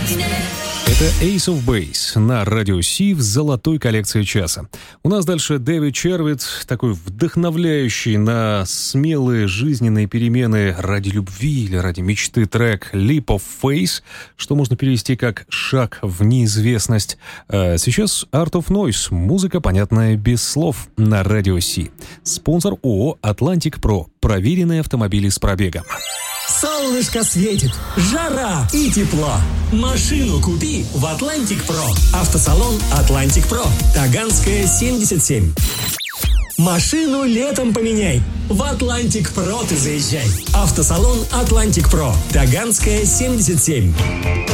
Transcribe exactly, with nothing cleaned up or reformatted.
Это Ace of Base на Радио Си в золотой коллекции часа. У нас дальше Дэвид Червит, такой вдохновляющий на смелые жизненные перемены ради любви или ради мечты трек Leap of Faith, что можно перевести как «шаг в неизвестность». А сейчас Art of Noise, музыка, понятная без слов, на Радио Си. Спонсор ООО «Атлантик Про», проверенные автомобили с пробегом. Солнышко светит, жара и тепло. Машину купи в Атлантик Про. Автосалон Атлантик Про. Таганская, семьдесят семь. Машину летом поменяй. В Атлантик Про ты заезжай. Автосалон Атлантик Про. Таганская, семьдесят семь.